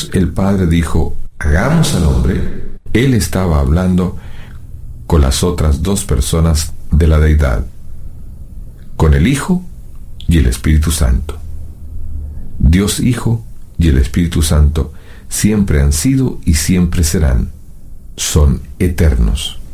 Dios el Padre dijo, hagamos al hombre, Él estaba hablando con las otras dos personas de la deidad, con el Hijo y el Espíritu Santo. Dios Hijo y el Espíritu Santo siempre han sido y siempre serán. Son eternos.